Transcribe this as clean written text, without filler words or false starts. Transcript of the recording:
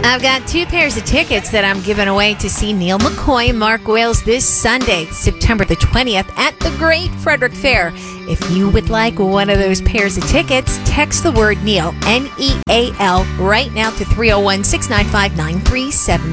I've got 2 pairs of tickets that I'm giving away to see Neil McCoy and Mark Wales this Sunday, September the 20th at the Great Frederick Fair. If you would like one of those pairs of tickets, text the word Neil, Neal, right now to 301-695-9370.